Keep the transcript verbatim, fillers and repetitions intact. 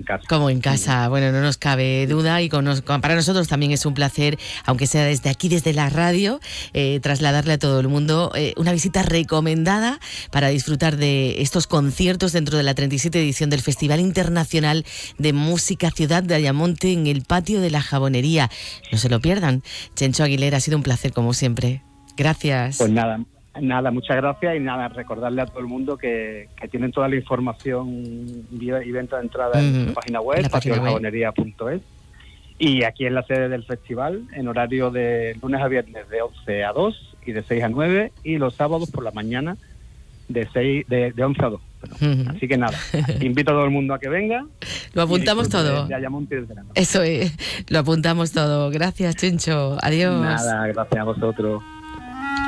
casa. Como en casa, bueno, no nos cabe duda, y con nos, con, para nosotros también es un placer, aunque sea desde aquí, desde la radio, eh, trasladarle a todo el mundo eh, una visita recomendada para disfrutar de estos conciertos dentro de la treinta y siete edición del Festival Internacional de Música Ciudad de Ayamonte en el patio de la Jabonería. No se lo pierdan. Chencho Aguilera, ha sido un placer como siempre. Gracias. Pues nada, nada, muchas gracias, y nada, recordarle a todo el mundo que, que tienen toda la información y venta de entrada mm, en su página web, patio de la jabonería punto es, y aquí en la sede del festival, en horario de lunes a viernes de once a dos y de seis a nueve, y los sábados por la mañana de seis de, de once a dos. Bueno, uh-huh. Así que nada, invito a todo el mundo a que venga. Lo apuntamos todo. De, de Ayamonte y de Eso es, lo apuntamos todo. Gracias, Chencho. Adiós. Nada, gracias a vosotros.